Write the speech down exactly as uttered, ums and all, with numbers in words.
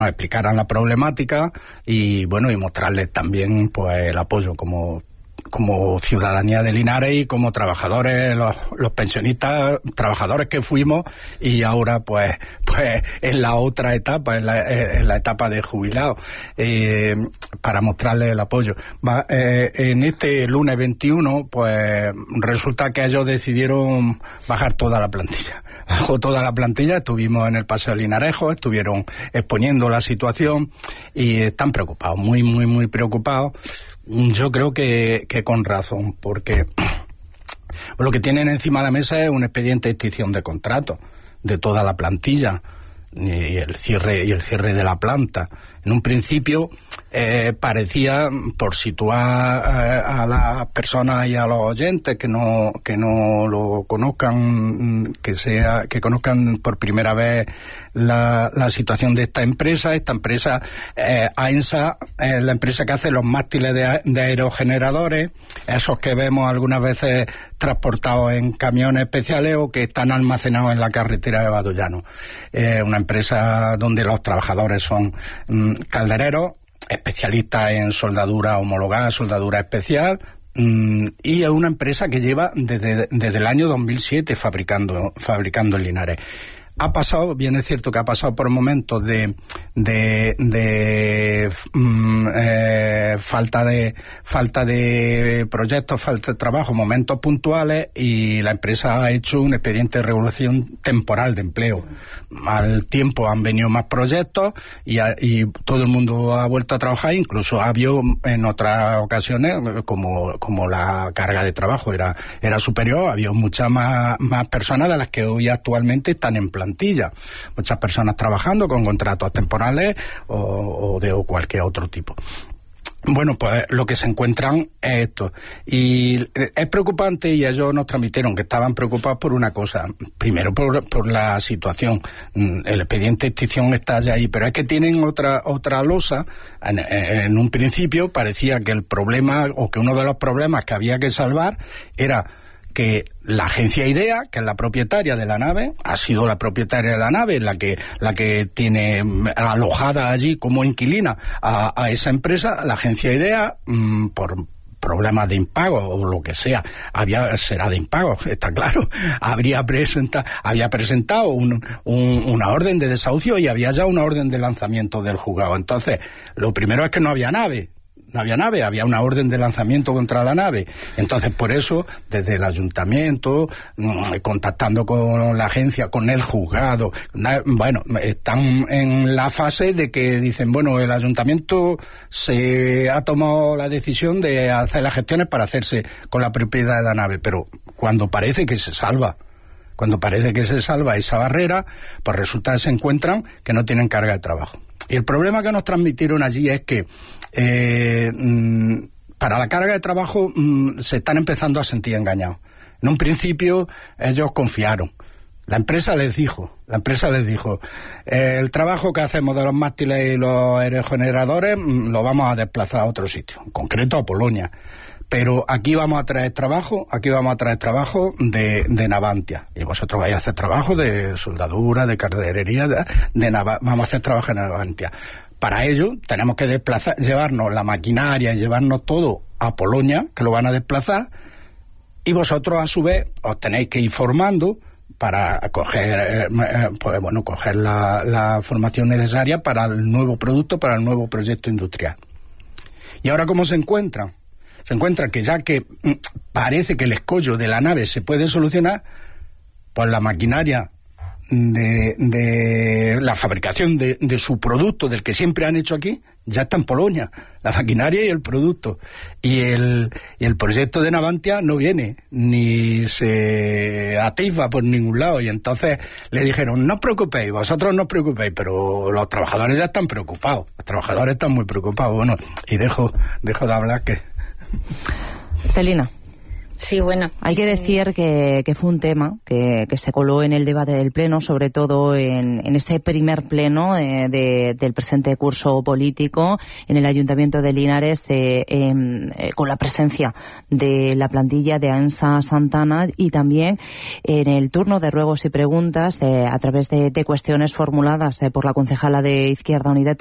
nos explicaran la problemática y bueno, y mostrarles también pues el apoyo como como ciudadanía de Linares y como trabajadores, los, los pensionistas, trabajadores que fuimos y ahora pues pues en la otra etapa, en la, en la etapa de jubilado, eh, para mostrarles el apoyo. Va, eh, en este lunes veintiuno, pues resulta que ellos decidieron bajar toda la plantilla. Bajó toda la plantilla, estuvimos en el Paseo Linarejo, estuvieron exponiendo la situación y están preocupados, muy, muy, muy preocupados. Yo creo que, que con razón, porque lo que tienen encima de la mesa es un expediente de extinción de contrato de toda la plantilla y el cierre y el cierre de la planta. En un principio eh, parecía, por situar eh, a las personas y a los oyentes que no que no lo conozcan, que sea que conozcan por primera vez la, la situación de esta empresa. Esta empresa, eh, AENSA, es la empresa que hace los mástiles de, de aerogeneradores, esos que vemos algunas veces transportados en camiones especiales o que están almacenados en la carretera de Badollano. Eh, una empresa donde los trabajadores son mm, caldereros, especialistas en soldadura homologada, soldadura especial, mm, y es una empresa que lleva desde, desde el año dos mil siete fabricando, fabricando en Linares. Ha pasado, bien es cierto que ha pasado por momentos de de, de mm, eh, falta de falta de proyectos, falta de trabajo, momentos puntuales, y la empresa ha hecho un expediente de regulación temporal de empleo. Al tiempo han venido más proyectos y, a, y todo el mundo ha vuelto a trabajar, incluso ha habido en otras ocasiones, como, como la carga de trabajo era, era superior, había muchas más, más personas de las que hoy actualmente están en plantilla. Muchas personas trabajando con contratos temporales o, o de o cualquier otro tipo. Bueno, pues lo que se encuentran es esto. Y es preocupante, y ellos nos transmitieron que estaban preocupados por una cosa. Primero, por, por la situación. El expediente de extinción está ya ahí, pero es que tienen otra otra losa. En, en un principio parecía que el problema, o que uno de los problemas que había que salvar, era que la agencia IDEA, que es la propietaria de la nave, ha sido la propietaria de la nave, la que la que tiene alojada allí como inquilina a, a esa empresa, la agencia IDEA, mmm, por problemas de impago o lo que sea, había será de impago, está claro, habría presenta, había presentado un, un, una orden de desahucio y había ya una orden de lanzamiento del juzgado. Entonces, lo primero es que no había nave. No había nave, había una orden de lanzamiento contra la nave. Entonces, por eso, desde el ayuntamiento, contactando con la agencia, con el juzgado, bueno, están en la fase de que dicen, bueno, el ayuntamiento se ha tomado la decisión de hacer las gestiones para hacerse con la propiedad de la nave, pero cuando parece que se salva, cuando parece que se salva esa barrera, pues resulta que se encuentran que no tienen carga de trabajo. Y el problema que nos transmitieron allí es que eh, mmm, para la carga de trabajo mmm, se están empezando a sentir engañados. En un principio ellos confiaron. La empresa les dijo, la empresa les dijo, eh, el trabajo que hacemos de los mástiles y los aerogeneradores mmm, lo vamos a desplazar a otro sitio, en concreto a Polonia. Pero aquí vamos a traer trabajo, aquí vamos a traer trabajo de, de Navantia. Y vosotros vais a hacer trabajo de soldadura, de calderería, de, de Nav- vamos a hacer trabajo en Navantia. Para ello tenemos que desplazar, llevarnos la maquinaria y llevarnos todo a Polonia, que lo van a desplazar, y vosotros a su vez os tenéis que ir formando para coger, eh, pues, bueno, coger la, la formación necesaria para el nuevo producto, para el nuevo proyecto industrial. ¿Y ahora cómo se encuentran? Se encuentra que ya que mm, parece que el escollo de la nave se puede solucionar, pues la maquinaria de, de la fabricación de, de su producto, del que siempre han hecho aquí, ya está en Polonia, la maquinaria y el producto. Y el, y el proyecto de Navantia no viene, ni se atisba por ningún lado. Y entonces le dijeron, no os preocupéis, vosotros no os preocupéis, pero los trabajadores ya están preocupados, los trabajadores están muy preocupados. Bueno, y dejo, dejo de hablar que... Celina. Sí, bueno. Hay que decir que, que fue un tema que, que se coló en el debate del Pleno, sobre todo en, en ese primer pleno eh, de, del presente curso político en el Ayuntamiento de Linares, eh, eh, con la presencia de la plantilla de AENSA Santana, y también en el turno de ruegos y preguntas eh, a través de, de cuestiones formuladas eh, por la concejala de Izquierda Unida